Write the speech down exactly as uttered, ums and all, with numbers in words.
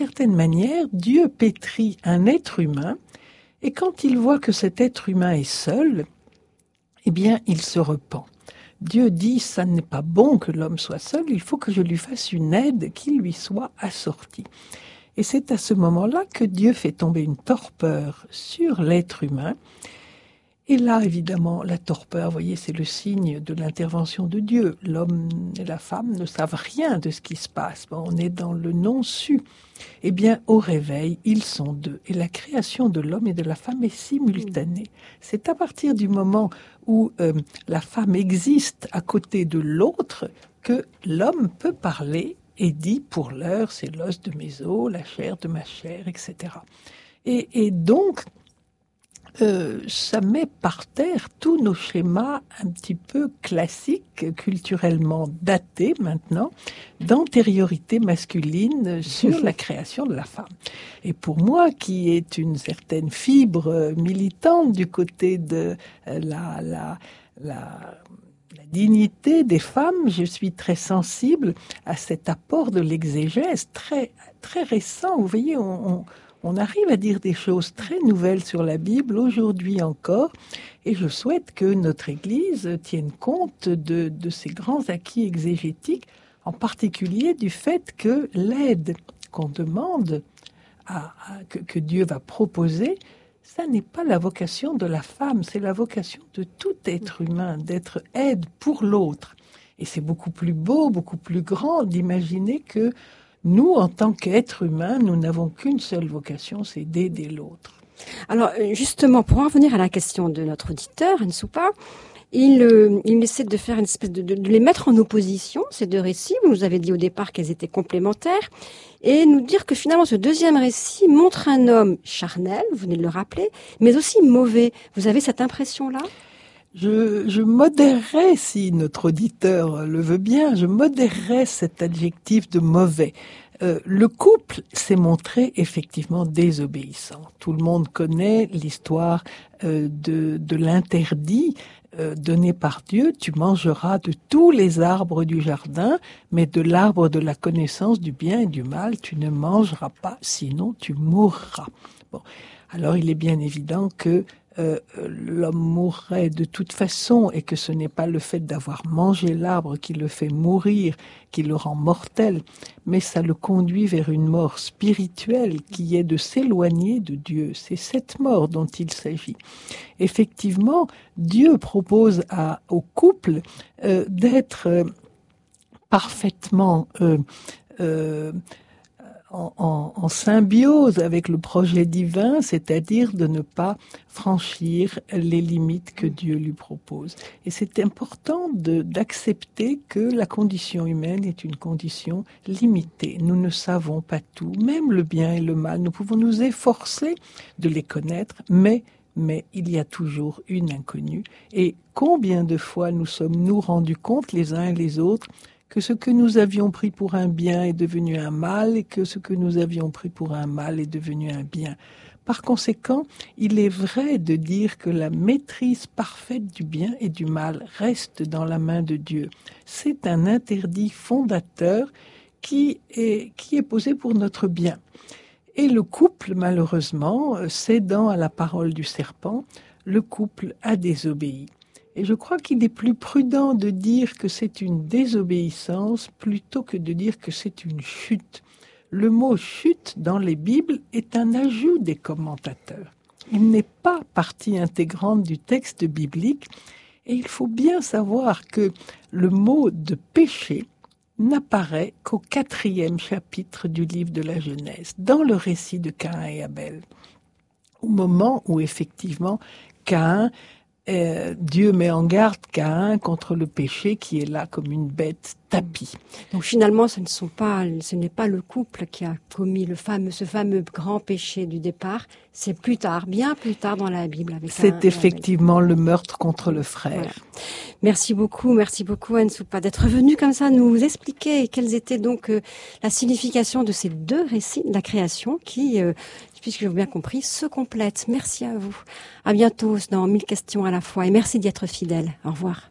D'une certaine manière, Dieu pétrit un être humain, et quand il voit que cet être humain est seul, eh bien, il se repent. Dieu dit, ça n'est pas bon que l'homme soit seul, il faut que je lui fasse une aide qui lui soit assortie. Et c'est à ce moment-là que Dieu fait tomber une torpeur sur l'être humain. Et là, évidemment, la torpeur, vous voyez, c'est le signe de l'intervention de Dieu. L'homme et la femme ne savent rien de ce qui se passe. Bon, on est dans le non-su. Eh bien, au réveil, ils sont deux. Et la création de l'homme et de la femme est simultanée. C'est à partir du moment où euh, la femme existe à côté de l'autre que l'homme peut parler et dit, pour l'heure, c'est l'os de mes os, la chair de ma chair, et cetera. Et, et donc, Euh, ça met par terre tous nos schémas un petit peu classiques, culturellement datés maintenant, d'antériorité masculine sur la création de la femme. Et pour moi, qui est une certaine fibre militante du côté de la, la, la, la dignité des femmes, je suis très sensible à cet apport de l'exégèse très, très récent. Vous voyez, on... on On arrive à dire des choses très nouvelles sur la Bible aujourd'hui encore, et je souhaite que notre Église tienne compte de, de ces grands acquis exégétiques, en particulier du fait que l'aide qu'on demande, à, à, que, que Dieu va proposer, ça n'est pas la vocation de la femme, c'est la vocation de tout être humain, d'être aide pour l'autre. Et c'est beaucoup plus beau, beaucoup plus grand d'imaginer que nous, en tant qu'êtres humains, nous n'avons qu'une seule vocation, c'est d'aider l'autre. Alors, justement, pour en revenir à la question de notre auditeur, Anne Soupa, il, euh, il essaie de faire une espèce de, de, de les mettre en opposition, ces deux récits. Vous nous avez dit au départ qu'elles étaient complémentaires. Et nous dire que finalement, ce deuxième récit montre un homme charnel, vous venez de le rappeler, mais aussi mauvais. Vous avez cette impression-là ? Je, je modérerais, si notre auditeur le veut bien, je modérerais cet adjectif de mauvais. Euh, le couple s'est montré effectivement désobéissant. Tout le monde connaît l'histoire euh, de, de l'interdit euh, donné par Dieu. Tu mangeras de tous les arbres du jardin, mais de l'arbre de la connaissance du bien et du mal, tu ne mangeras pas, sinon tu mourras. Bon, alors il est bien évident que Euh, l'homme mourrait de toute façon et que ce n'est pas le fait d'avoir mangé l'arbre qui le fait mourir, qui le rend mortel, mais ça le conduit vers une mort spirituelle qui est de s'éloigner de Dieu. C'est cette mort dont il s'agit. Effectivement, Dieu propose à, au couple euh, d'être euh, parfaitement euh, euh, En, en, en symbiose avec le projet divin, c'est-à-dire de ne pas franchir les limites que Dieu lui propose. Et c'est important de, d'accepter que la condition humaine est une condition limitée. Nous ne savons pas tout, même le bien et le mal. Nous pouvons nous efforcer de les connaître, mais mais il y a toujours une inconnue. Et combien de fois nous sommes-nous rendus compte les uns et les autres que ce que nous avions pris pour un bien est devenu un mal et que ce que nous avions pris pour un mal est devenu un bien. Par conséquent, il est vrai de dire que la maîtrise parfaite du bien et du mal reste dans la main de Dieu. C'est un interdit fondateur qui est, qui est posé pour notre bien. Et le couple, malheureusement, cédant à la parole du serpent, le couple a désobéi. Et je crois qu'il est plus prudent de dire que c'est une désobéissance plutôt que de dire que c'est une chute. Le mot chute dans les Bibles est un ajout des commentateurs. Il n'est pas partie intégrante du texte biblique et il faut bien savoir que le mot de péché n'apparaît qu'au quatrième chapitre du livre de la Genèse, dans le récit de Caïn et Abel. Au moment où effectivement Caïn Euh, Dieu met en garde Caïn contre le péché qui est là comme une bête tapie. Donc finalement, ce ne sont pas, ce n'est pas le couple qui a commis le fameux, ce fameux grand péché du départ. C'est plus tard, bien plus tard dans la Bible. Avec C'est un, effectivement un... le meurtre contre le frère. Voilà. Merci beaucoup, merci beaucoup Anne Soupa d'être venue comme ça nous expliquer quelles étaient donc euh, la signification de ces deux récits de la création qui, euh, puisque j'ai bien compris, se complètent. Merci à vous. À bientôt dans Mille questions à la fois et merci d'y être fidèle. Au revoir.